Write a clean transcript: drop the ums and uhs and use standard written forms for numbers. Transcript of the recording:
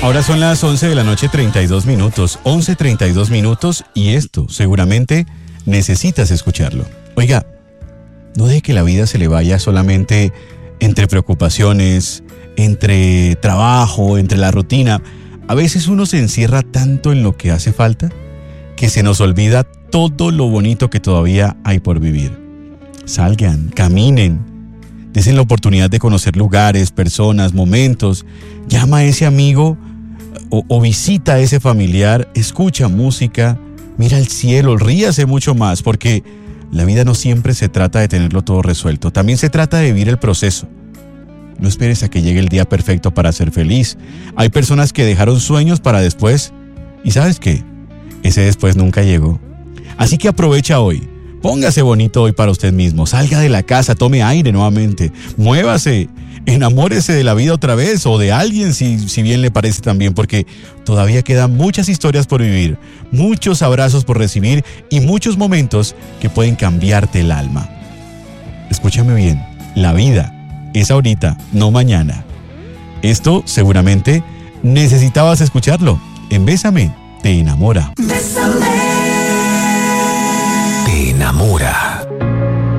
Ahora son las 11 de la noche, 32 minutos, 11:32 minutos, y esto seguramente necesitas escucharlo. Oiga, no deje que la vida se le vaya solamente entre preocupaciones, entre trabajo, entre la rutina. A veces uno se encierra tanto en lo que hace falta que se nos olvida todo lo bonito que todavía hay por vivir. Salgan, caminen, dense la oportunidad de conocer lugares, personas, momentos. Llama a ese amigo o visita a ese familiar, escucha música, mira el cielo, ríase mucho más, porque la vida no siempre se trata de tenerlo todo resuelto. También se trata de vivir el proceso. No esperes a que llegue el día perfecto para ser feliz. Hay personas que dejaron sueños para después, y ¿sabes qué? Ese después nunca llegó. Así que aprovecha hoy. Póngase bonito hoy para usted mismo. Salga de la casa, tome aire nuevamente. Muévase, enamórese de la vida otra vez, o de alguien si bien le parece también, porque todavía quedan muchas historias por vivir, muchos abrazos por recibir y muchos momentos que pueden cambiarte el alma. Escúchame bien, la vida es ahorita, no mañana. Esto seguramente necesitabas escucharlo. En Bésame, te enamora. Bésame. Te enamora.